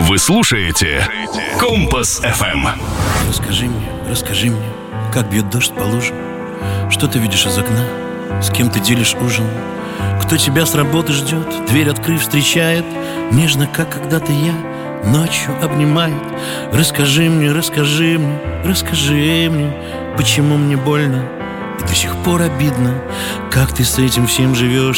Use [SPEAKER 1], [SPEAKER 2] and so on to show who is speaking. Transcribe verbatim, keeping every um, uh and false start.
[SPEAKER 1] Вы слушаете Компас эф эм.
[SPEAKER 2] Расскажи мне, расскажи мне, как бьет дождь по лужам. Что ты видишь из окна? С кем ты делишь ужин? Кто тебя с работы ждет, дверь открыв встречает, нежно, как когда-то я, ночью обнимает. Расскажи мне, расскажи мне, расскажи мне, почему мне больно и до сих пор обидно, как ты с этим всем живешь.